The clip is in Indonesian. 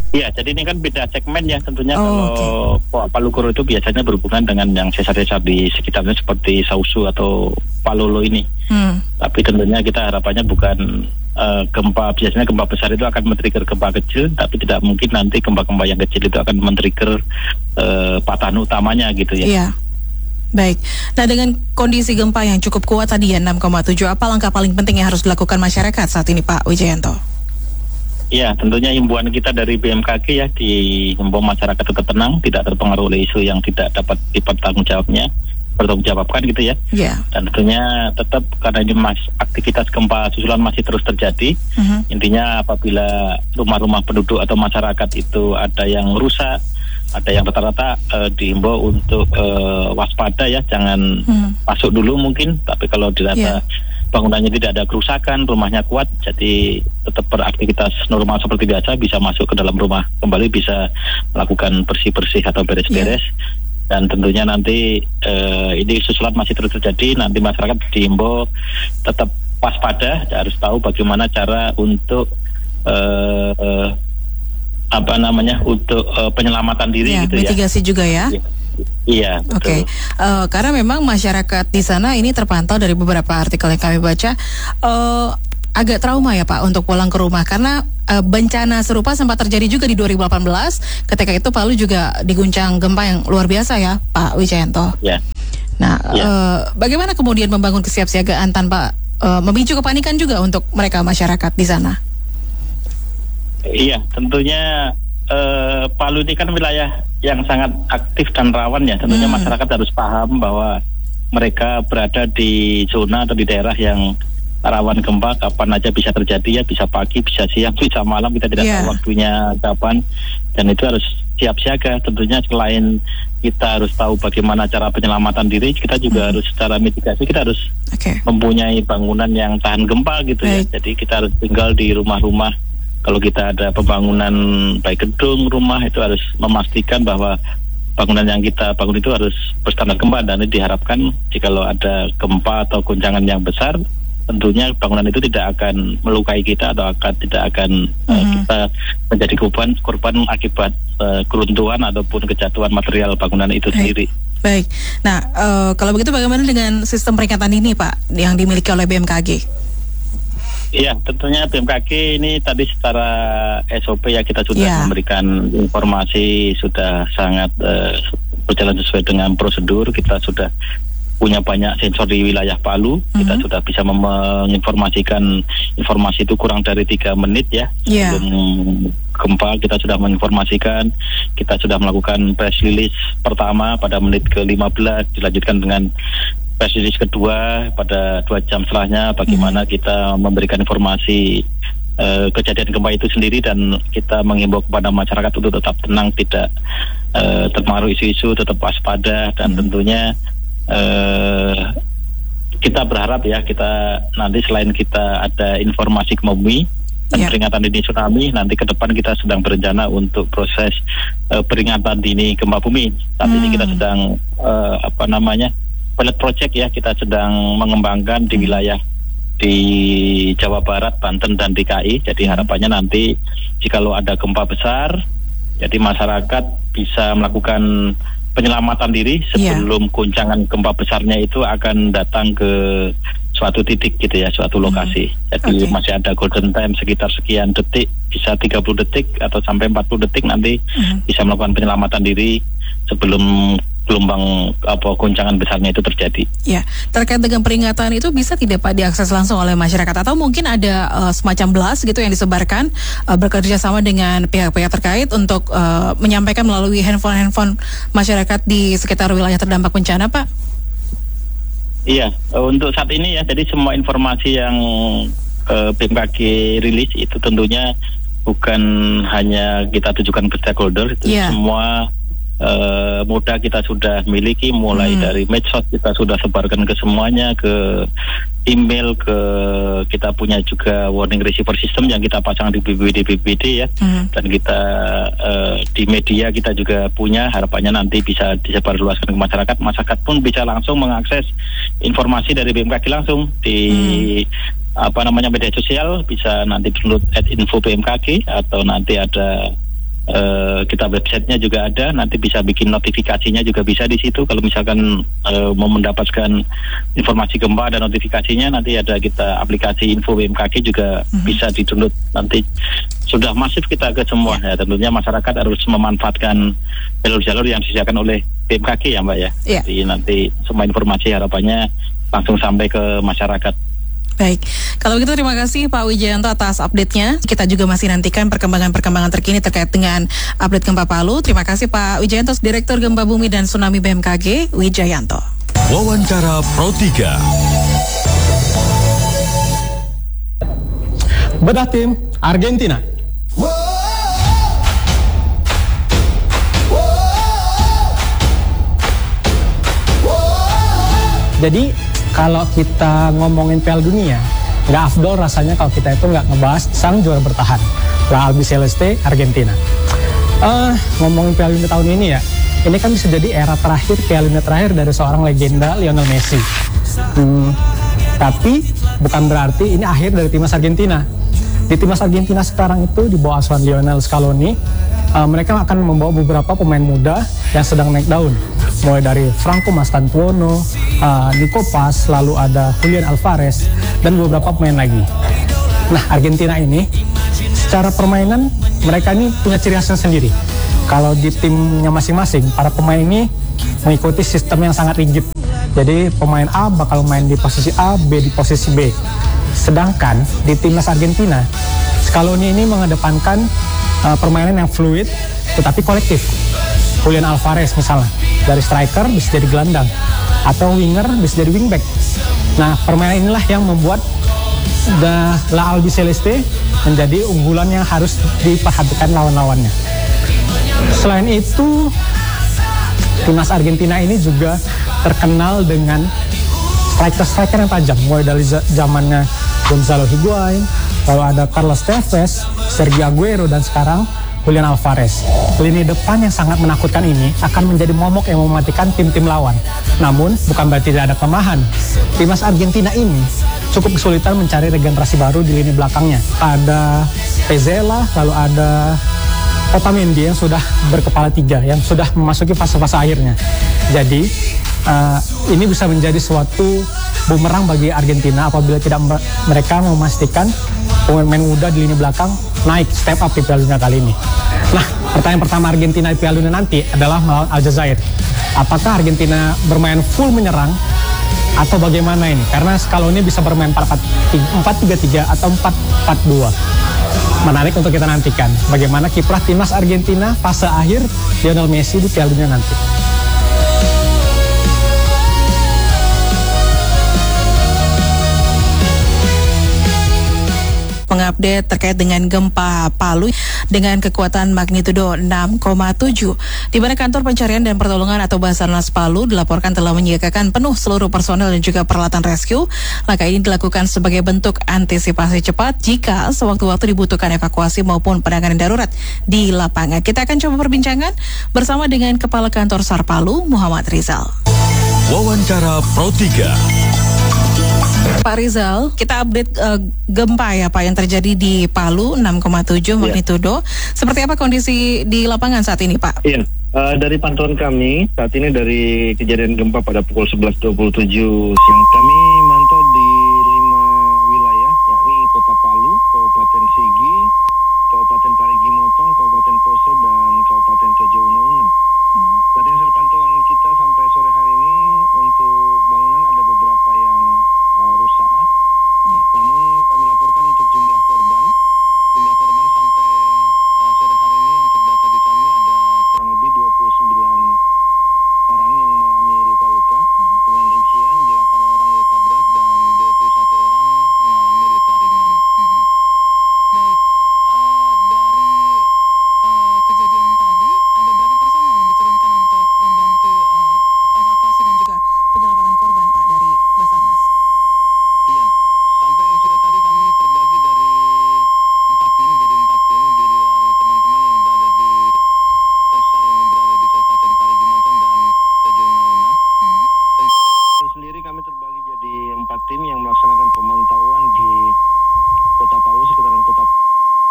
Iya, jadi ini kan beda segmen ya tentunya. Oh, kalau Palu Koro itu biasanya berhubungan dengan yang sesar-sesar di sekitarnya seperti Sausu atau Palolo ini. Tapi tentunya kita harapannya bukan gempa, biasanya gempa besar itu akan men-trigger gempa kecil, tapi tidak mungkin nanti gempa-gempa yang kecil itu akan men-trigger patahan utamanya gitu ya. Iya. Baik, nah dengan kondisi gempa yang cukup kuat tadi ya 6,7, apa langkah paling penting yang harus dilakukan masyarakat saat ini Pak Wijayanto? Ya, tentunya himbauan kita dari BMKG ya, dihimbau masyarakat tetap tenang, tidak terpengaruh oleh isu yang tidak dapat bertanggungjawabkan gitu ya. Yeah. Dan tentunya tetap karena ini aktivitas gempa susulan masih terus terjadi. Intinya apabila rumah-rumah penduduk atau masyarakat itu ada yang rusak, ada yang rata-rata dihimbau untuk waspada ya, jangan masuk dulu mungkin, tapi kalau dirasa bangunannya tidak ada kerusakan, rumahnya kuat, jadi tetap beraktivitas normal seperti biasa, bisa masuk ke dalam rumah kembali, bisa melakukan bersih-bersih atau beres-beres. Dan tentunya nanti ini susulan masih terus terjadi, nanti masyarakat diimbau tetap waspada, harus tahu bagaimana cara untuk penyelamatan diri gitu ya. Mitigasi juga ya. Iya, betul. Oke. Karena memang masyarakat di sana ini terpantau dari beberapa artikel yang kami baca agak trauma ya Pak untuk pulang ke rumah karena bencana serupa sempat terjadi juga di 2018. Ketika itu Palu juga diguncang gempa yang luar biasa ya Pak Wijayanto. Ya. Nah, bagaimana kemudian membangun kesiapsiagaan tanpa memicu kepanikan juga untuk mereka masyarakat di sana? Iya, tentunya Palu ini kan wilayah yang sangat aktif dan rawan ya. Tentunya masyarakat harus paham bahwa mereka berada di zona atau di daerah yang rawan gempa, kapan aja bisa terjadi ya, bisa pagi, bisa siang, bisa malam, kita tidak tahu waktunya kapan, dan itu harus siap siaga. Tentunya selain kita harus tahu bagaimana cara penyelamatan diri, kita juga harus secara mitigasi, kita harus mempunyai bangunan yang tahan gempa gitu ya. Jadi kita harus tinggal di rumah-rumah. Kalau kita ada pembangunan baik gedung, rumah, itu harus memastikan bahwa bangunan yang kita bangun itu harus berstandar gempa, dan diharapkan jikalau ada gempa atau guncangan yang besar, tentunya bangunan itu tidak akan melukai kita atau tidak akan kita menjadi korban akibat keruntuhan ataupun kejatuhan material bangunan itu sendiri. Baik. Nah, kalau begitu bagaimana dengan sistem peringatan ini Pak yang dimiliki oleh BMKG? Iya, tentunya BMKG ini tadi secara SOP ya, kita sudah memberikan informasi, sudah sangat berjalan sesuai dengan prosedur. Kita sudah punya banyak sensor di wilayah Palu. Kita sudah bisa menginformasikan informasi itu kurang dari 3 menit ya sebelum gempa. Kita sudah menginformasikan, kita sudah melakukan press release pertama pada menit ke-15, dilanjutkan dengan press release kedua pada 2 jam setelahnya, bagaimana kita memberikan informasi kejadian gempa itu sendiri, dan kita menghimbau kepada masyarakat untuk tetap tenang, tidak terpengaruh isu-isu, tetap waspada, dan tentunya kita berharap ya, kita nanti selain kita ada informasi gempa bumi dan peringatan dini tsunami, nanti ke depan kita sedang berencana untuk proses peringatan dini gempa bumi. Saat ini kita sedang pilot project ya, kita sedang mengembangkan di wilayah di Jawa Barat, Banten, dan DKI. Jadi harapannya nanti jikalau ada gempa besar, jadi masyarakat bisa melakukan penyelamatan diri sebelum guncangan gempa besarnya itu akan datang ke suatu titik gitu ya, suatu lokasi. Jadi masih ada golden time sekitar sekian detik, bisa 30 detik atau sampai 40 detik nanti bisa melakukan penyelamatan diri sebelum gelombang goncangan besarnya itu terjadi. Ya, terkait dengan peringatan itu bisa tidak Pak diakses langsung oleh masyarakat, atau mungkin ada semacam blast gitu yang disebarkan bekerja sama dengan pihak-pihak terkait untuk menyampaikan melalui handphone masyarakat di sekitar wilayah terdampak bencana, Pak? Iya, untuk saat ini ya, jadi semua informasi yang BMKG rilis itu tentunya bukan hanya kita tujukan ke stakeholder, itu semua moda kita sudah miliki, mulai dari medsos kita sudah sebarkan ke semuanya, ke email, kita punya juga warning receiver system yang kita pasang di BPBD ya, dan kita di media kita juga punya. Harapannya nanti bisa disebarluaskan ke masyarakat pun bisa langsung mengakses informasi dari BMKG langsung di media sosial, bisa nanti download @info BMKG, atau nanti ada kita websitenya juga ada, nanti bisa bikin notifikasinya juga bisa di situ. Kalau misalkan mau mendapatkan informasi gempa dan notifikasinya, nanti ada kita aplikasi info BMKG juga bisa di-download. Nanti sudah masif kita ke semua ya. Tentunya masyarakat harus memanfaatkan jalur-jalur yang disediakan oleh BMKG ya Mbak ya. Jadi nanti semua informasi harapannya langsung sampai ke masyarakat. Baik, kalau begitu terima kasih Pak Wijayanto atas update-nya. Kita juga masih nantikan perkembangan terkini terkait dengan update gempa Palu. Terima kasih Pak Wijayanto, Direktur Gempa Bumi dan Tsunami BMKG, Wijayanto. Wawancara Pro 3. Bedah tim Argentina. Jadi kalau kita ngomongin Piala Dunia, nggak afdol rasanya kalau kita itu nggak ngebahas sang juara bertahan, La Albiceleste Argentina. Ngomongin Piala Dunia tahun ini ya, ini kan bisa jadi era terakhir, Piala Dunia terakhir dari seorang legenda Lionel Messi. Tapi bukan berarti ini akhir dari timnas Argentina. Di timnas Argentina sekarang itu di bawah asuhan Lionel Scaloni, mereka akan membawa beberapa pemain muda yang sedang naik daun. Mulai dari Franco Mastantuono, Nico Paz, lalu ada Julian Alvarez, dan beberapa pemain lagi. Nah, Argentina ini secara permainan mereka ini punya ciri khasnya sendiri. Kalau di timnya masing-masing, para pemain ini mengikuti sistem yang sangat rigid. Jadi pemain A bakal main di posisi A, B di posisi B. Sedangkan di timnas Argentina, Scaloni ini mengedepankan permainan yang fluid tetapi kolektif. Julian Alvarez misalnya, dari striker bisa jadi gelandang, atau winger bisa jadi wingback. Nah, permainan inilah yang membuat La Albiceleste menjadi unggulan yang harus diperhatikan lawan-lawannya. Selain itu, timnas Argentina ini juga terkenal dengan striker-striker yang tajam, mulai dari zamannya Gonzalo Higuain, lalu ada Carlos Tevez, Sergio Aguero, dan sekarang Julian Alvarez. Lini depan yang sangat menakutkan ini akan menjadi momok yang mematikan tim-tim lawan. Namun, bukan berarti tidak ada kelemahan. Timnas Argentina ini cukup kesulitan mencari regenerasi baru di lini belakangnya. Ada Pezzella, lalu ada Otamendi yang sudah berkepala 3, yang sudah memasuki fase-fase akhirnya. Jadi, ini bisa menjadi suatu bumerang bagi Argentina apabila tidak mereka memastikan pemain muda di lini belakang naik step up di Piala Dunia kali ini. Nah, pertanyaan pertama Argentina di Piala Dunia nanti adalah melawan Aljazair. Apakah Argentina bermain full menyerang atau bagaimana ini? Karena Scaloni bisa bermain 4-3-3 atau 4-4-2. Menarik untuk kita nantikan bagaimana kiprah timnas Argentina fase akhir Lionel Messi di Piala Dunia nanti. Mengupdate terkait dengan gempa Palu dengan kekuatan magnitudo 6,7, di mana kantor pencarian dan pertolongan atau Basarnas Palu dilaporkan telah menyiagakan penuh seluruh personel dan juga peralatan rescue. Langkah ini dilakukan sebagai bentuk antisipasi cepat jika sewaktu-waktu dibutuhkan evakuasi maupun penanganan darurat di lapangan. Kita akan coba perbincangan bersama dengan Kepala Kantor SAR Palu, Muhammad Rizal. Wawancara Pro 3. Pak Rizal, kita update gempa ya Pak yang terjadi di Palu 6,7 magnitudo. Seperti apa kondisi di lapangan saat ini Pak? Iya, dari pantauan kami saat ini dari kejadian gempa pada pukul 11.27 siang, kami